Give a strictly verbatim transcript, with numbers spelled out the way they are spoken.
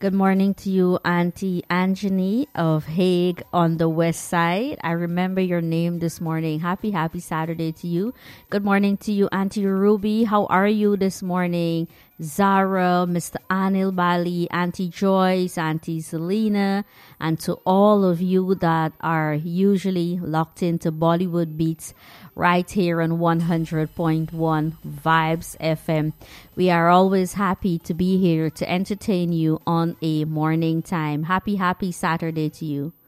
Good morning to you, Auntie Anjani of Hague on the West Side. I remember your name this morning. Happy, happy Saturday to you. Good morning to you, Auntie Ruby. How are you this morning? Zara, Mister Anil Bali, Auntie Joyce, Auntie Selena, and to all of you that are usually locked into Bollywood Beats right here on one hundred point one Vibes F M. We are always happy to be here to entertain you on a morning time. Happy, happy Saturday to you.